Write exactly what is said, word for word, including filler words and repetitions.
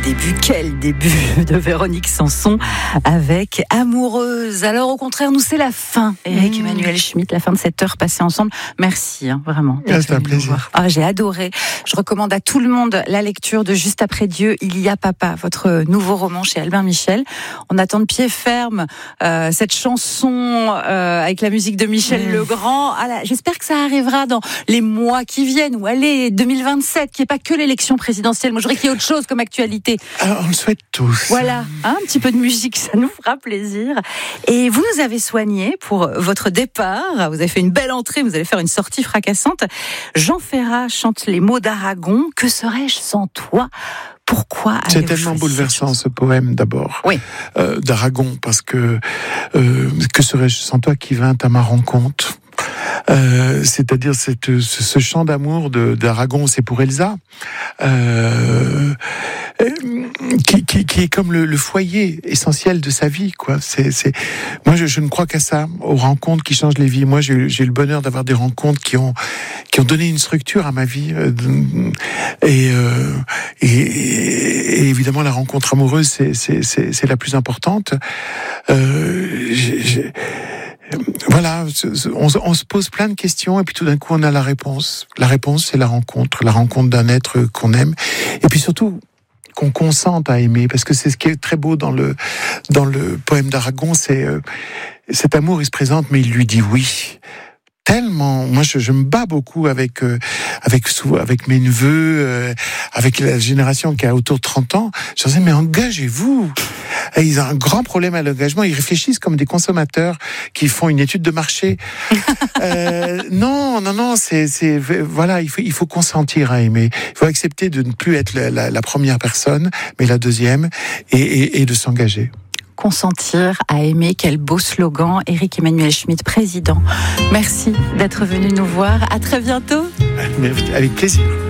début, quel début de Véronique Sanson avec Amoureuse. Alors au contraire, nous c'est la fin. Éric mmh. Emmanuel Schmitt, la fin de cette heure passée ensemble. Merci, hein, vraiment. Ah, c'est un plaisir. Ah, j'ai adoré. Je recommande à tout le monde la lecture de Juste après Dieu, il y a papa, votre nouveau roman chez Albin Michel. On attend de pied ferme euh, cette chanson euh, avec la musique de Michel mmh. Legrand. Ah là, j'espère que ça arrivera dans les mois qui viennent, ou allez, deux mille vingt-sept, qu'il n'y ait pas que l'élection présidentielle. Moi, je voudrais qu'il y ait autre chose comme actualité. Alors, on le souhaite tous. Voilà, hein, un petit peu de musique, ça nous fera plaisir. Et vous nous avez soigné pour votre départ. Vous avez fait une belle entrée, vous allez faire une sortie fracassante. Jean Ferrat chante les mots d'Aragon. Que serais-je sans toi ? Pourquoi ? C'est tellement bouleversant ce poème d'abord, oui. euh, d'Aragon, parce que euh, que serais-je sans toi qui vint à ma rencontre ? Euh, c'est-à-dire cette, ce, ce chant d'amour de, d'Aragon, c'est pour Elsa, euh, qui, qui, qui est comme le, le foyer essentiel de sa vie, quoi. C'est, c'est, moi, je, je ne crois qu'à ça, aux rencontres qui changent les vies. Moi, j'ai, j'ai eu le bonheur d'avoir des rencontres qui ont, qui ont donné une structure à ma vie, et, euh, et, et évidemment, la rencontre amoureuse, c'est, c'est, c'est, c'est la plus importante. Euh, j'ai, j'ai, Voilà, on, on se pose plein de questions et puis tout d'un coup on a la réponse. La réponse, c'est la rencontre, la rencontre d'un être qu'on aime, et puis surtout qu'on consente à aimer, parce que c'est ce qui est très beau dans le dans le poème d'Aragon, c'est euh, cet amour, il se présente mais il lui dit oui. Tellement, moi je, je me bats beaucoup avec euh, avec avec mes neveux, euh, avec la génération qui a autour de trente ans. Je leur dis mais engagez-vous. Et ils ont un grand problème à l'engagement. Ils réfléchissent comme des consommateurs qui font une étude de marché. euh, non, non, non. C'est, c'est voilà. Il faut il faut consentir à aimer. Il faut accepter de ne plus être la, la, la première personne, mais la deuxième, et, et, et de s'engager. Consentir à aimer, quel beau slogan. Éric Emmanuel Schmitt, président. Merci d'être venu nous voir. À très bientôt. Avec plaisir.